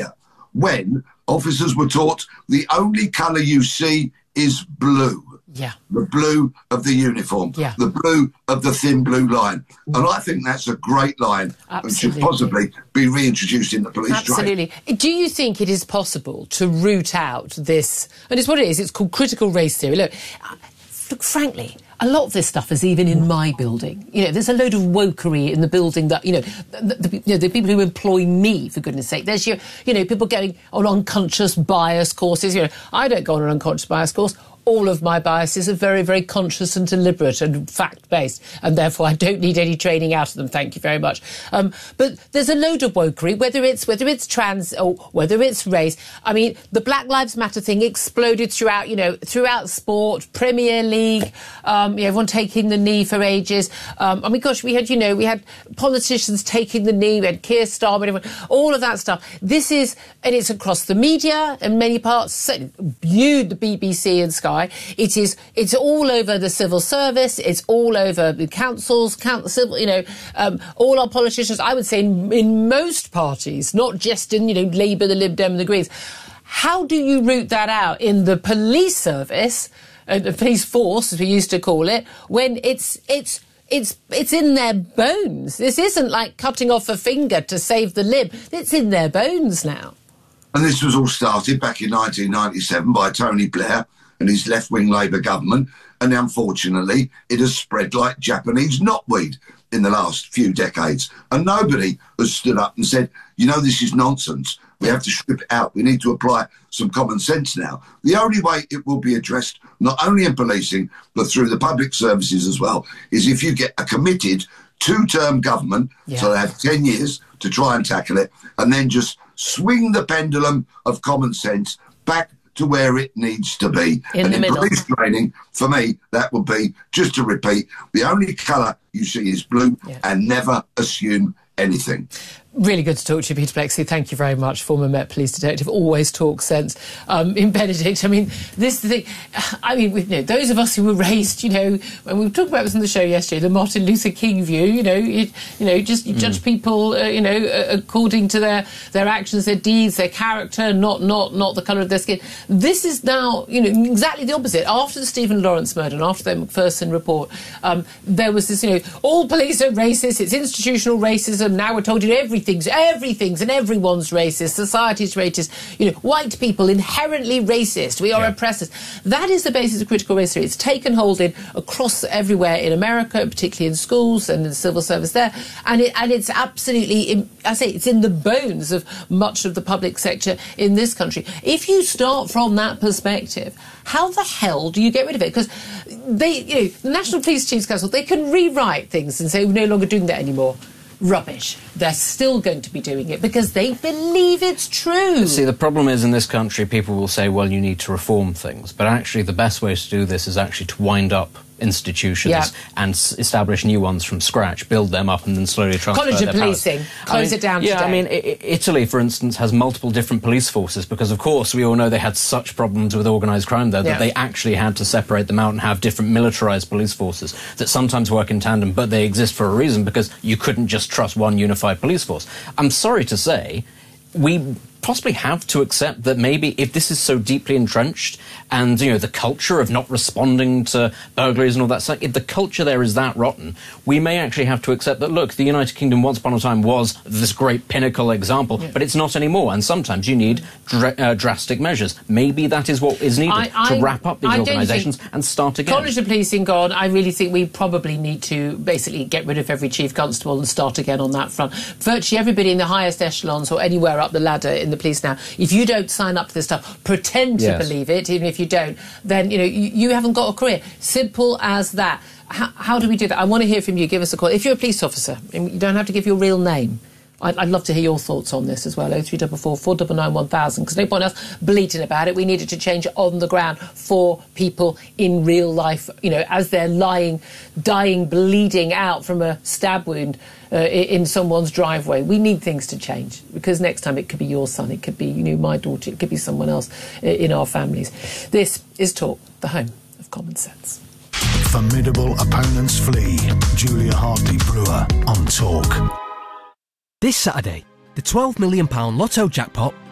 when officers were taught the only colour you see is blue. Yeah. The blue of the uniform. Yeah. The blue of the thin blue line. And I think that's a great line. Absolutely. And should possibly be reintroduced in the police Absolutely. trade. Do you think it is possible to root out this, and it's what it is, it's called critical race theory. Look, look, frankly, a lot of this stuff is even in my building. You know, there's a load of wokery in the building that, you know, the, the, you know, the people who employ me, for goodness sake. There's your, you know, people going on unconscious bias courses. You know, I don't go on an unconscious bias course. All of my biases are very, very conscious and deliberate and fact-based, and therefore I don't need any training out of them, thank you very much. Um, but there's a load of wokery, whether it's whether it's trans or whether it's race. I mean, the Black Lives Matter thing exploded throughout, you know, throughout sport, Premier League, um, you know, everyone taking the knee for ages. Um, I mean, gosh, we had, you know, we had politicians taking the knee, we had Keir Starmer, everyone, all of that stuff. This is, and it's across the media in many parts, so, you, the B B C and Sky. It is. It's all over the civil service. It's all over the councils, council. You know, um, all our politicians. I would say in, in most parties, not just in, you know, Labour, the Lib Dem, and the Greens. How do you root that out in the police service, uh, the police force, as we used to call it, when it's it's. It's it's in their bones. This isn't like cutting off a finger to save the limb. It's in their bones now. And this was all started back in nineteen ninety-seven by Tony Blair and his left-wing Labour government, and unfortunately it has spread like Japanese knotweed in the last few decades. And nobody has stood up and said, you know, this is nonsense. We have to strip it out. We need to apply some common sense now. The only way it will be addressed, not only in policing, but through the public services as well, is if you get a committed two-term government, yeah. so they have ten years to try and tackle it, and then just swing the pendulum of common sense back to where it needs to be. In and the in middle. Police training, for me, that would be, just to repeat, the only colour you see is blue, yeah. and never assume anything. Really good to talk to you, Peter Bleksley. Thank you very much. Former Met Police Detective, always talk sense. Um, in Benedict, I mean, this thing, I mean, you know, those of us who were raised, you know, when we were talking about this on the show yesterday, the Martin Luther King view, you know, it, you know, just you mm. judge people, uh, you know, uh, according to their, their actions, their deeds, their character, not not not the colour of their skin. This is now, you know, exactly the opposite. After the Stephen Lawrence murder and after the Macpherson report, um, there was this, you know, all police are racist, it's institutional racism. Now we're told, you know, everything Everything's, everything's and everyone's racist. Society's racist. You know, white people inherently racist. We are yeah. oppressors. That is the basis of critical race theory. It's taken hold in across everywhere in America, particularly in schools and in the civil service there. And it, and it's absolutely, in, I say, it's in the bones of much of the public sector in this country. If you start from that perspective, how the hell do you get rid of it? Because they, you know, the National Police Chiefs Council, they can rewrite things and say we're no longer doing that anymore. Rubbish. They're still going to be doing it because they believe it's true. See, the problem is in this country, people will say, well, you need to reform things. But actually, the best way to do this is actually to wind up institutions yeah. and s establish new ones from scratch, build them up and then slowly transfer College their of Policing, powers. close I mean, it down Yeah, today. I mean, I Italy, for instance, has multiple different police forces because, of course, we all know they had such problems with organised crime there that yeah. they actually had to separate them out and have different militarised police forces that sometimes work in tandem, but they exist for a reason because you couldn't just trust one unified police force. I'm sorry to say, we possibly have to accept that maybe if this is so deeply entrenched and, you know, the culture of not responding to burglaries and all that stuff, if the culture there is that rotten, we may actually have to accept that, look, the United Kingdom once upon a time was this great pinnacle example, yeah. but it's not anymore, and sometimes you need dr uh, drastic measures. Maybe that is what is needed I, I, to wrap up these I organisations and start again. College of Policing gone, I really think we probably need to basically get rid of every chief constable and start again on that front. Virtually everybody in the highest echelons or anywhere up the ladder in the police now, if you don't sign up to this stuff, pretend to yes. believe it, even if you don't, then, you know, you, you haven't got a career. Simple as that. How, how do we do that? I want to hear from you. Give us a call. If you're a police officer, and you don't have to give your real name. I'd, I'd love to hear your thoughts on this as well. oh three four four, four nine nine, one thousand, because no point us bleating about it. We needed to change it on the ground for people in real life, you know, as they're lying, dying, bleeding out from a stab wound uh, in someone's driveway. We need things to change, because next time it could be your son, it could be, you know, my daughter, it could be someone else in our families. This is Talk, the home of common sense. Formidable opponents flee. Julia Hartley-Brewer on Talk. This Saturday, the twelve million pound Lotto jackpot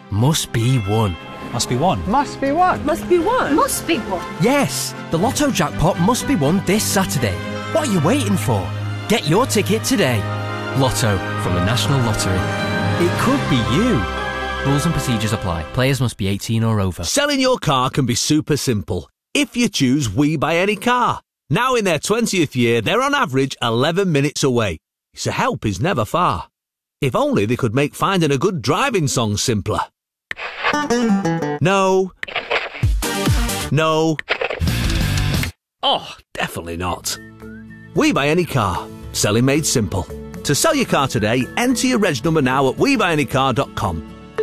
must be won. Must be one. Must be one. Must be one. Must be one. Yes, the Lotto jackpot must be won this Saturday. What are you waiting for? Get your ticket today. Lotto from the National Lottery. It could be you. Rules and procedures apply. Players must be eighteen or over. Selling your car can be super simple if you choose We Buy Any Car. Now in their twentieth year, they're on average eleven minutes away, so help is never far. If only they could make finding a good driving song simpler. No. No. Oh, definitely not. We Buy Any Car. Selling made simple. To sell your car today, enter your reg number now at we buy any car dot com.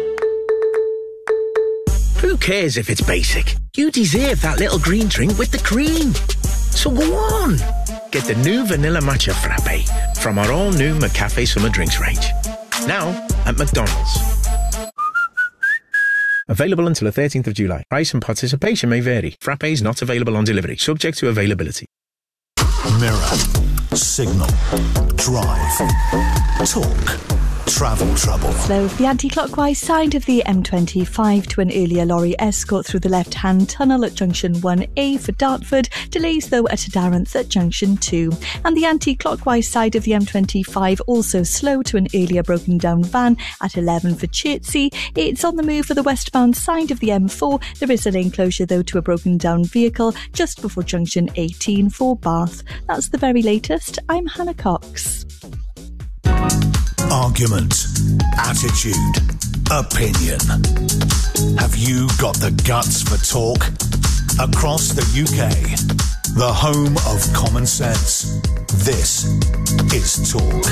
Who cares if it's basic? You deserve that little green drink with the cream. So go on. Get the new Vanilla Matcha Frappe from our all-new McCafe Summer Drinks range. Now at McDonald's. Available until the thirteenth of July. Price and participation may vary. Frappe is not available on delivery, subject to availability. Mirror, signal, drive, talk, travel trouble. Slow the anti-clockwise side of the M twenty-five to an earlier lorry escort through the left-hand tunnel at junction one A for Dartford. Delays though at Darrenth at junction two. And the anti-clockwise side of the M twenty-five also slow to an earlier broken down van at eleven for Chertsey. It's on the move for the westbound side of the M four. There is a lane closure though to a broken down vehicle just before junction eighteen for Bath. That's the very latest. I'm Hannah Cox. Argument, attitude, opinion. Have you got the guts for talk? Across the U K, the home of common sense. This is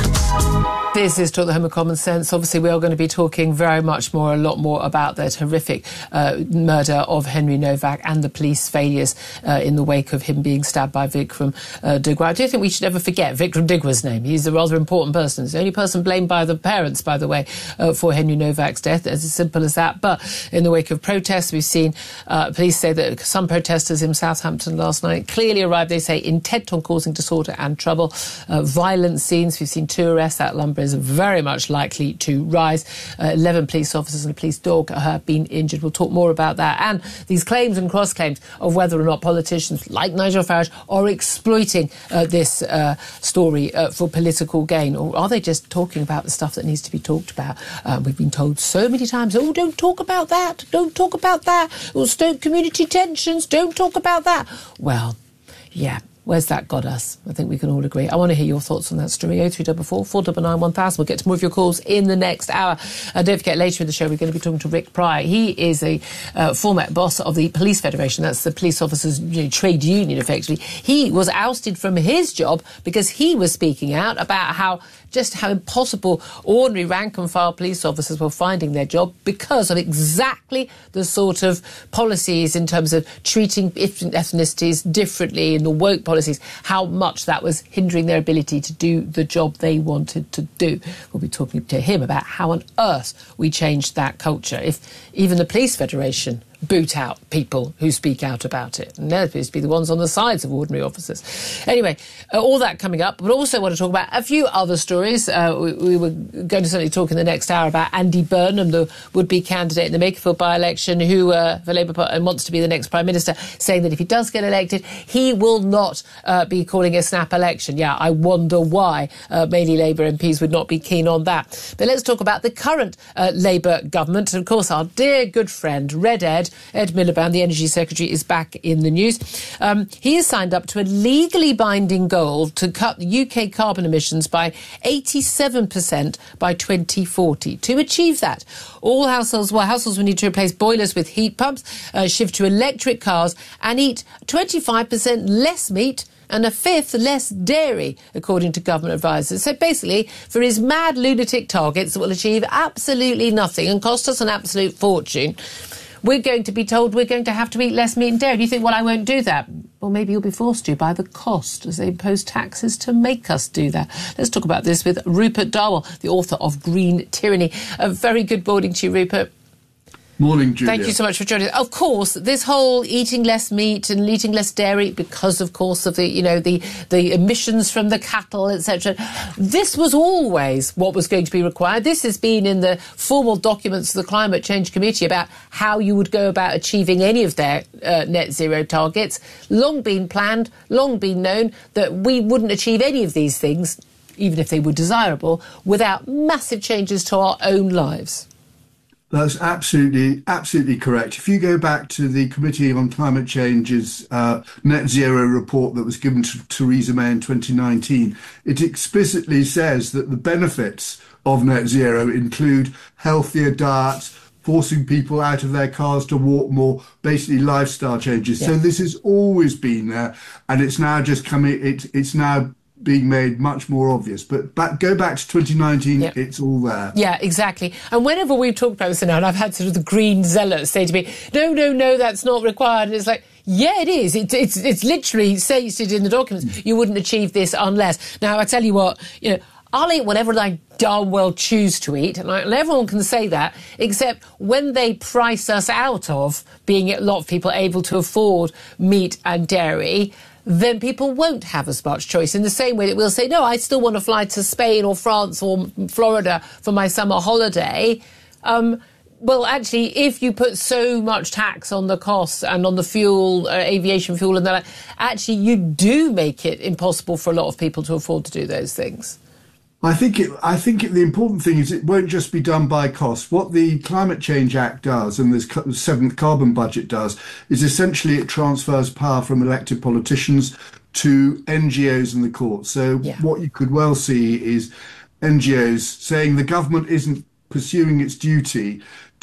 Talk. This is Talk, the home of common sense. Obviously, we are going to be talking very much more, a lot more about that horrific uh, murder of Henry Novak and the police failures uh, in the wake of him being stabbed by Vikram uh, Digwa. I do think we should never forget Vikram Digwa's name. He's a rather important person. He's the only person blamed by the parents, by the way, uh, for Henry Novak's death. It's as simple as that. But in the wake of protests, we've seen uh, police say that some protesters in Southampton last night clearly arrived, they say, intent on causing disorder and trouble. Uh, violent scenes. We've seen two arrests. That number is very much likely to rise. Uh, eleven police officers and a police dog have been injured. We'll talk more about that and these claims and cross-claims of whether or not politicians like Nigel Farage are exploiting uh, this uh, story uh, for political gain, or are they just talking about the stuff that needs to be talked about? Uh, we've been told so many times, oh, don't talk about that, don't talk about that, or stoke community tensions, don't talk about that. Well, yeah. Where's that got us? I think we can all agree. I want to hear your thoughts on that story. oh three four four, four nine nine, one thousand. We'll get to more of your calls in the next hour. And don't forget, later in the show, we're going to be talking to Rick Pryor. He is a uh, former boss of the Police Federation. That's the police officers' you know, trade union, effectively. He was ousted from his job because he was speaking out about how just how impossible ordinary rank-and-file police officers were finding their job because of exactly the sort of policies in terms of treating different ethnicities differently in the woke policies, how much that was hindering their ability to do the job they wanted to do. We'll be talking to him about how on earth we changed that culture. If even the Police Federation boot out people who speak out about it. And they're supposed to be the ones on the sides of ordinary officers. Anyway, uh, all that coming up, but also want to talk about a few other stories. Uh, we, we were going to certainly talk in the next hour about Andy Burnham, the would-be candidate in the Makerfield by-election, who uh, for Labour Party and wants to be the next Prime Minister, saying that if he does get elected, he will not uh, be calling a snap election. Yeah, I wonder why uh, mainly Labour M Ps would not be keen on that. But let's talk about the current uh, Labour government. And of course, our dear good friend, Red Ed, Ed Miliband, the Energy Secretary, is back in the news. Um, he has signed up to a legally binding goal to cut the U K carbon emissions by eighty-seven percent by twenty forty. To achieve that, all households, well, households will need to replace boilers with heat pumps, uh, shift to electric cars, and eat twenty-five percent less meat and a fifth less dairy, according to government advisers. So basically, for his mad lunatic targets that will achieve absolutely nothing and cost us an absolute fortune, we're going to be told we're going to have to eat less meat and dairy. Do you think, well, I won't do that? Well, maybe you'll be forced to by the cost as they impose taxes to make us do that. Let's talk about this with Rupert Darwell, the author of Green Tyranny. A very good morning to you, Rupert. Morning, Julia. Thank you so much for joining us. Of course, this whole eating less meat and eating less dairy because, of course, of the, you know, the, the emissions from the cattle, et cetera. This was always what was going to be required. This has been in the formal documents of the Climate Change Committee about how you would go about achieving any of their uh, net zero targets. Long been planned, long been known that we wouldn't achieve any of these things, even if they were desirable, without massive changes to our own lives. That's absolutely, absolutely correct. If you go back to the Committee on Climate Change's uh, net zero report that was given to Theresa May in twenty nineteen, it explicitly says that the benefits of net zero include healthier diets, forcing people out of their cars to walk more, basically lifestyle changes. Yeah. So this has always been there, and it's now just coming, it, it's now being made much more obvious. But back, go back to twenty nineteen, yep. It's all there. Yeah, exactly. And whenever we've talked about this now, and I've had sort of the green zealots say to me, no, no, no, that's not required. And it's like, yeah, it is. It, it's it's literally stated in the documents. Mm. You wouldn't achieve this unless. Now, I tell you what, you know, I'll eat whatever I darn well choose to eat, and, I, and everyone can say that, except when they price us out of being a lot of people able to afford meat and dairy, then people won't have as much choice in the same way that we'll say, no, I still want to fly to Spain or France or Florida for my summer holiday. Um, well, actually, if you put so much tax on the costs and on the fuel, uh, aviation fuel and that, actually you do make it impossible for a lot of people to afford to do those things. I think it, I think it, the important thing is it won't just be done by cost. What the Climate Change Act does, and the seventh carbon budget does, is essentially it transfers power from elected politicians to N G Os and the courts. So yeah. What you could well see is N G Os saying the government isn't pursuing its duty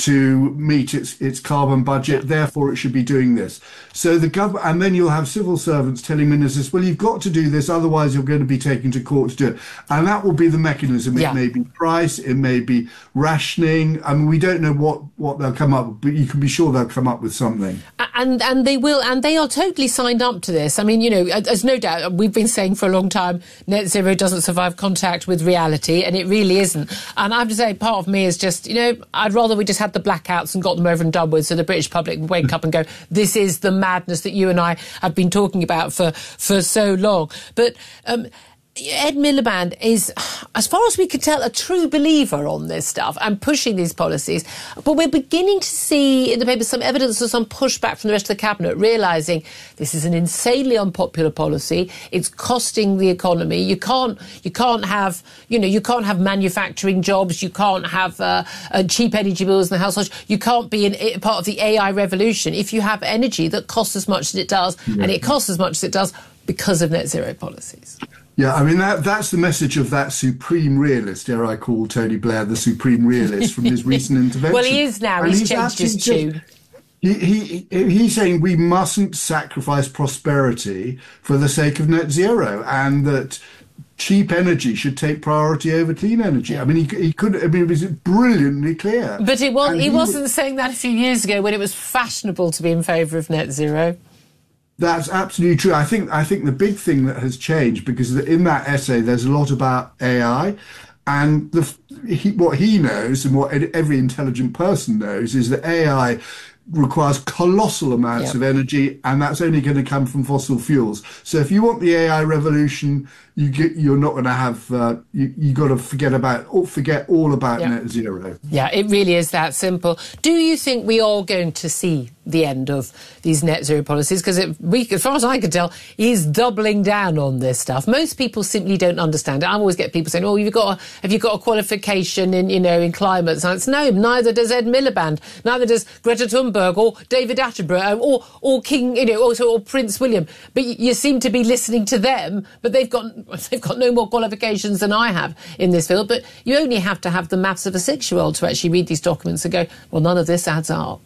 to meet its its carbon budget, therefore it should be doing this. So the government, and then you'll have civil servants telling ministers, well, you've got to do this, otherwise you're going to be taken to court to do it. And that will be the mechanism. It yeah. may be price, it may be rationing. I mean, we don't know what, what they'll come up with, but you can be sure they'll come up with something. And and they will, and they are totally signed up to this. I mean, you know, there's no doubt, we've been saying for a long time, net zero doesn't survive contact with reality, and it really isn't. And I have to say, part of me is just, you know, I'd rather we just had the blackouts and got them over and done with, so the British public would wake up and go, this is the madness that you and I have been talking about for, for so long. But um, Ed Miliband is, as far as we can tell, a true believer on this stuff and pushing these policies. But we're beginning to see in the papers some evidence of some pushback from the rest of the cabinet, realising this is an insanely unpopular policy. It's costing the economy. You can't, you can't have, you know, you can't have manufacturing jobs. You can't have uh, uh, cheap energy bills in the household. You can't be an, part of the A I revolution if you have energy that costs as much as it does, yeah. and it costs as much as it does because of net zero policies. Yeah, I mean, that that's the message of that supreme realist, dare I call Tony Blair the supreme realist from his recent intervention. Well, he is now. He's, he's changed his tune. He, he, he's saying we mustn't sacrifice prosperity for the sake of net zero, and that cheap energy should take priority over clean energy. I mean, he, he could. I mean, it was brilliantly clear. But it was, he, he wasn't was, saying that a few years ago when it was fashionable to be in favour of net zero. That's absolutely true. I think I think the big thing that has changed, because in that essay there's a lot about A I, and the, he, what he knows and what every intelligent person knows is that A I requires colossal amounts yep. of energy, and that's only going to come from fossil fuels. So if you want the A I revolution, you get, you're not going to have, uh, you, you got to forget about, or forget all about yep. net zero. Yeah, it really is that simple. Do you think we are going to see the end of these net zero policies? Because as far as I can tell, he's doubling down on this stuff. Most people simply don't understand it. I always get people saying, "Oh, you've got a, have you got a qualification in, you know, in climate science?" No, neither does Ed Miliband, neither does Greta Thunberg or David Attenborough or or King, you know, or, or Prince William. But you, you seem to be listening to them, but they've got they've got no more qualifications than I have in this field. But you only have to have the maths of a six-year-old to actually read these documents and go, "Well, none of this adds up."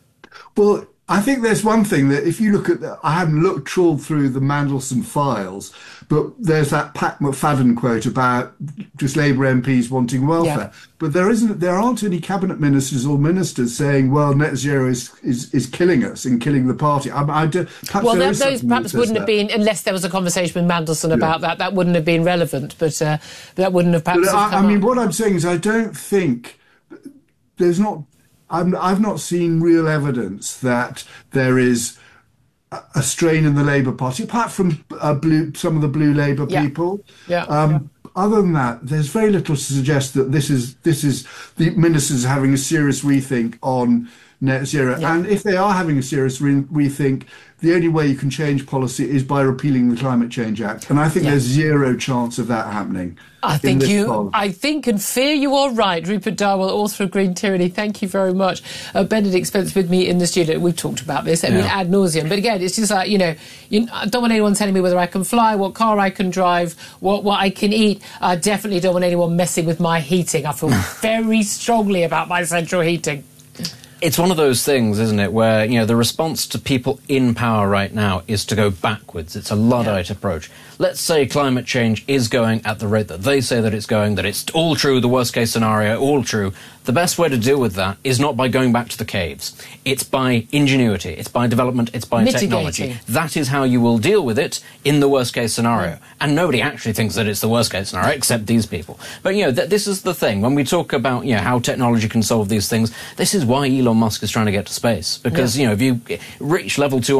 Well, I think there's one thing that if you look at, the, I haven't looked, trawled through the Mandelson files, but there's that Pat McFadden quote about just Labour M Ps wanting welfare. Yeah. But there isn't, there aren't any cabinet ministers or ministers saying, well, net zero is, is, is killing us and killing the party. I, I do, perhaps well, there that, those perhaps wouldn't that. have been, unless there was a conversation with Mandelson yeah. about that, that wouldn't have been relevant, but uh, that wouldn't have perhaps but have I, I mean, up. what I'm saying is I don't think, there's not, I'm, I've not seen real evidence that there is a, a strain in the Labour Party, apart from uh, blue, some of the blue Labour Yeah. people. Yeah. Um, yeah. Other than that, there's very little to suggest that this is this is the ministers having a serious rethink on net zero. Yeah. And if they are having a serious re- rethink, the only way you can change policy is by repealing the Climate Change Act. And I think Yeah. there's zero chance of that happening. I in think this you, poll. I think and fear you are right. Rupert Darwell, author of Green Tyranny, thank you very much. Uh, Benedict Spence with me in the studio. We've talked about this, I mean, Yeah. ad nauseum. But again, it's just like, you know, you, I don't want anyone telling me whether I can fly, what car I can drive, what, what I can eat. I definitely don't want anyone messing with my heating. I feel very strongly about my central heating. It's one of those things, isn't it, where, you know, the response to people in power right now is to go backwards. It's a Luddite Yeah. approach. Let's say climate change is going at the rate that they say that it's going, that it's all true, the worst-case scenario, all true. The best way to deal with that is not by going back to the caves. It's by ingenuity, it's by development, it's by Mitigating. technology. That is how you will deal with it in the worst-case scenario. And nobody actually thinks that it's the worst-case scenario, except these people. But, you know, th- this is the thing. When we talk about, you know, how technology can solve these things, this is why Elon Musk is trying to get to space. Because, Yeah. you know, if you reach level two